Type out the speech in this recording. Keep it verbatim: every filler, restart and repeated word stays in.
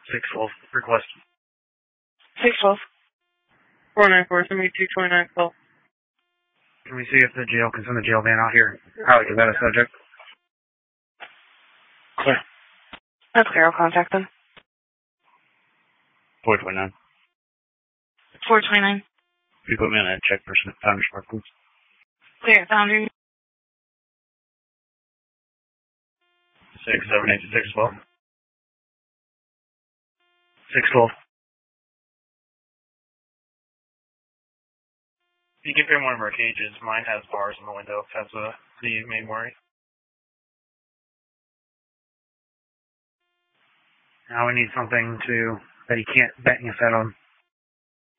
six twelve, request. six twelve. four nine four, send me two twenty-nine twelve. Can we see if the jail can send the jail van out here? How is that a subject? Clear. That's clear, I'll contact them. four twenty-nine. four twenty-nine. Can you put me on that check person at Founders Park, please? Clear, Foundry. six seven eight six twelve. six twelve. You can fit one of our cages. Mine has bars in the window. That's a, the main worry. Now we need something to that he can't bet you set on.